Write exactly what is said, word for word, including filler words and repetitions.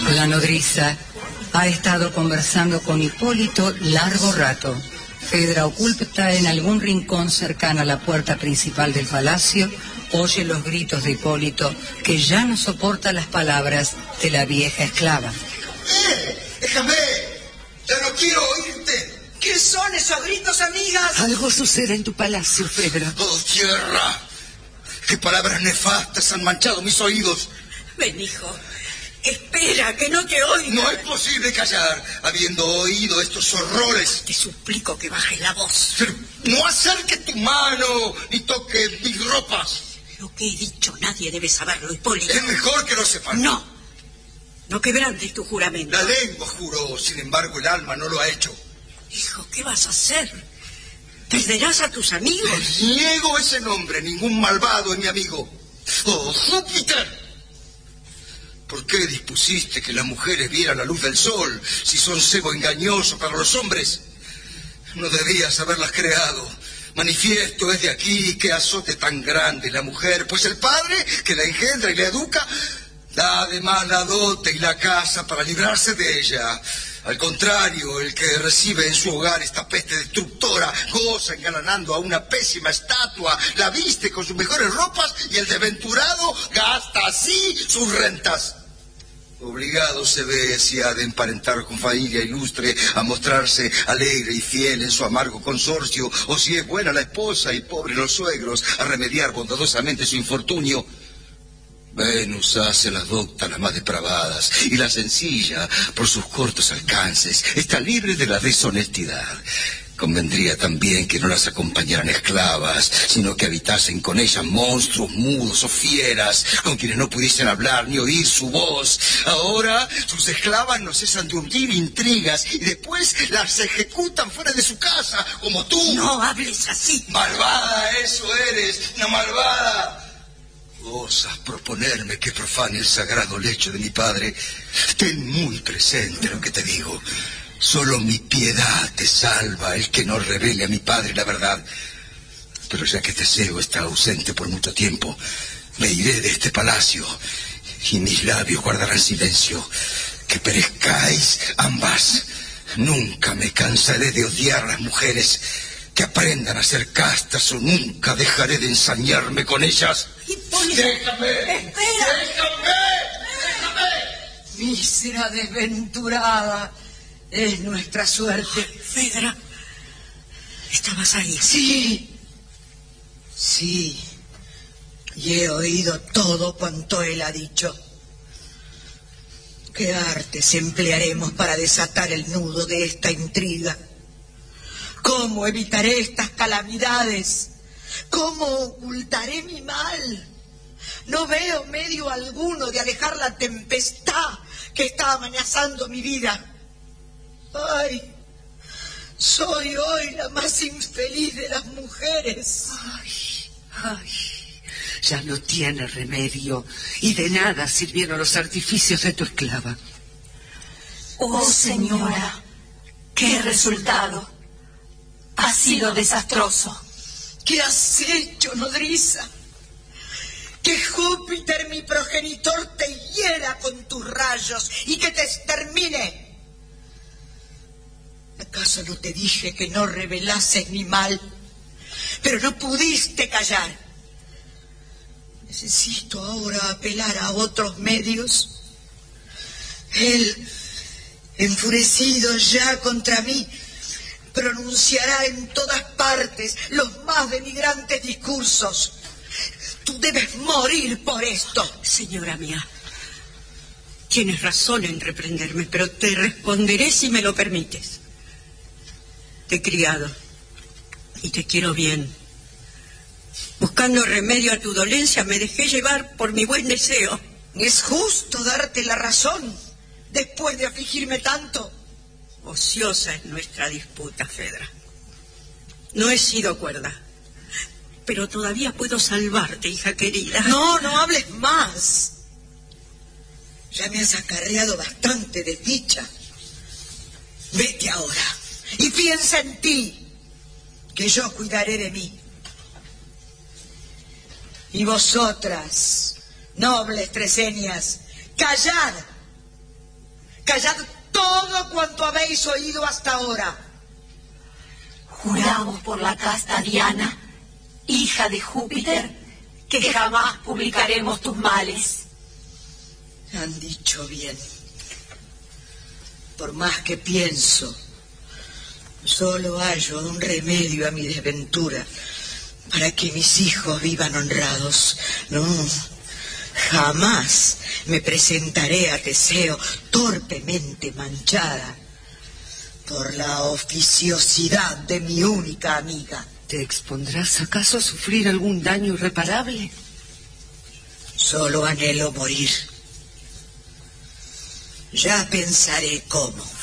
La nodriza ha estado conversando con Hipólito largo rato. Fedra, oculta en algún rincón cercano a la puerta principal del palacio, oye los gritos de Hipólito, que ya no soporta las palabras de la vieja esclava. ¡Eh! ¡Déjame! ¡Ya no quiero oírte! ¿Qué son esos gritos, amigas? Algo sucede en tu palacio, Fedra. ¡Oh, tierra! ¡Qué palabras nefastas han manchado mis oídos! Ven, hijo. Espera, que no te oiga. No es posible callar, habiendo oído estos horrores. Te suplico que bajes la voz. Pero no acerques tu mano, ni toques mis ropas. Lo que he dicho nadie debe saberlo, Hipólito. Es mejor que lo sepan. No. No quebrantes tu juramento. La lengua juró, sin embargo el alma no lo ha hecho. Hijo, ¿qué vas a hacer? ¿Perderás a tus amigos? Les niego ese nombre, ningún malvado es mi amigo. ¡Oh, Júpiter! ¿Por qué dispusiste que las mujeres vieran la luz del sol, si son cebo engañoso para los hombres? No debías haberlas creado. Manifiesto es de aquí que azote tan grande la mujer, pues el padre que la engendra y la educa da además la dote y la casa para librarse de ella. Al contrario, el que recibe en su hogar esta peste destructora goza engalanando a una pésima estatua, la viste con sus mejores ropas y el desventurado gasta así sus rentas. Obligado se ve, si ha de emparentar con familia ilustre, a mostrarse alegre y fiel en su amargo consorcio, o si es buena la esposa y pobre los suegros, a remediar bondadosamente su infortunio. Venus hace las doctas las más depravadas, y la sencilla, por sus cortos alcances, está libre de la deshonestidad. Convendría también que no las acompañaran esclavas, sino que habitasen con ellas monstruos mudos o fieras, con quienes no pudiesen hablar ni oír su voz. Ahora sus esclavas no cesan de urdir intrigas y después las ejecutan fuera de su casa, como tú. No hables así. Malvada, eso eres, una malvada. ¿Osas proponerme que profane el sagrado lecho de mi padre? Ten muy presente lo que te digo. Solo mi piedad te salva el que no revele a mi padre la verdad. Pero ya que Teseo está ausente por mucho tiempo, me iré de este palacio y mis labios guardarán silencio. Que perezcáis ambas. Nunca me cansaré de odiar a las mujeres. Que aprendan a ser castas o nunca dejaré de ensañarme con ellas. Hipólito. ¡Déjame! ¡Espera! ¡Déjame! ¡Déjame! Mísera desventurada es nuestra suerte. Fedra, ¿estabas ahí? Sí, sí, y he oído todo cuanto él ha dicho. ¿Qué artes emplearemos para desatar el nudo de esta intriga? ¿Cómo evitaré estas calamidades? ¿Cómo ocultaré mi mal? No veo medio alguno de alejar la tempestad que está amenazando mi vida. ¡Ay! Soy hoy la más infeliz de las mujeres. Ay, ay, ya no tiene remedio, y de nada sirvieron los artificios de tu esclava. Oh, señora, qué resultado. Ha sido desastroso. ¿Qué has hecho, nodriza? Que Júpiter, mi progenitor, te hiera con tus rayos y que te extermine. ¿Acaso no te dije que no revelases mi mal? Pero no pudiste callar. Necesito ahora apelar a otros medios. Él, enfurecido ya contra mí, pronunciará en todas partes los más denigrantes discursos. Tú debes morir por esto. Señora mía, tienes razón en reprenderme, pero te responderé si me lo permites. Te he criado y te quiero bien. Buscando remedio a tu dolencia, me dejé llevar por mi buen deseo. Es justo darte la razón después de afligirme tanto. Ociosa es nuestra disputa, Fedra. No he sido cuerda, pero todavía puedo salvarte, hija querida. No, no hables más. Ya me has acarreado bastante desdicha. Vete ahora y piensa en ti, que yo cuidaré de mí. Y vosotras, nobles trecenias, callad Callad todo cuanto habéis oído hasta ahora. Juramos por la casta Diana, hija de Júpiter, que jamás publicaremos tus males. Han dicho bien. Por más que pienso, solo hallo un remedio a mi desventura para que mis hijos vivan honrados. No, jamás me presentaré a Teseo torpemente manchada por la oficiosidad de mi única amiga. ¿Te expondrás acaso a sufrir algún daño irreparable? Solo anhelo morir. Ya pensaré cómo.